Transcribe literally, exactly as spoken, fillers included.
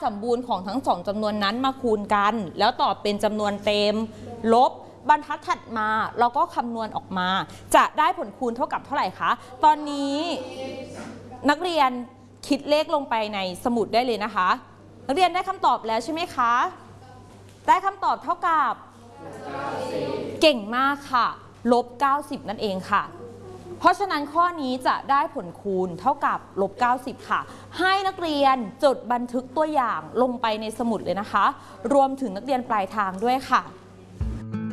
สมบูรณ์ของทั้งสองจำนวนนั้นมาคูณกันแล้วตอบเป็นจำนวนเต็มลบบรรทัดถัดมาเราก็คำนวณออกมาจะได้ผลคูณเท่ากับเท่าไหร่คะตอนนี้นักเรียนคิดเลขลงไปในสมุดได้เลยนะคะนักเรียนได้คำตอบแล้วใช่ไหมคะได้คำตอบเท่ากับเก่งมากค่ะลบเก้าสิบนั่นเองค่ะเพราะฉะนั้นข้อนี้จะได้ผลคูณเท่ากับลบเก้าสิบค่ะให้นักเรียนจดบันทึกตัวอย่างลงไปในสมุดเลยนะคะรวมถึงนักเรียนปลายทางด้วยค่ะ